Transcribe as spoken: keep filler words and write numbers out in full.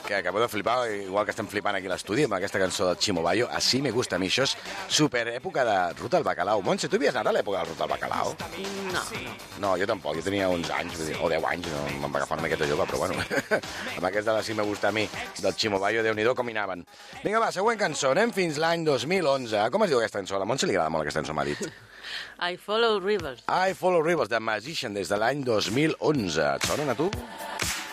que acabo de flipar, igual que estem flipant aquí a l'estudi amb aquesta cançó del Chimo Bayo. Así me gusta a mi. Això és super època de Ruta al Bacalao. Montse, tu havies anat a l'època del Ruta al Bacalao? No. No, jo tampoc. Jo tenia uns anys, o deu anys, no me'n va agafar una miqueta jove, però bueno. Amb aquesta de l'Así me gusta a mi del Chimo Bayo, Déu-n'hi-do com hi anaven. Vinga, va, següent cançó. Anem fins l'any dos mil onze. Com es diu aquesta cançó? A la Montse li agrada molt aquesta cançó, m'ha dit. I Follow Rivers. I Follow Rivers, de Magician, des de l'any dos mil onze. Et sonen a tu?